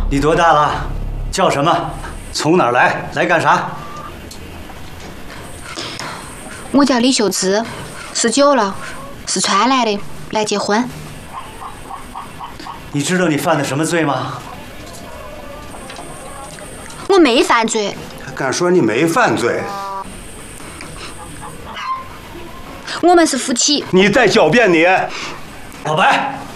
你多大了？叫什么？从哪儿来？来干啥？ 我叫李秀芝，19了，四川来的，来结婚。 你知道你犯的什么罪吗？ 我没犯罪。 还敢说你没犯罪？ 我们是夫妻。 你再狡辩你！ 老白。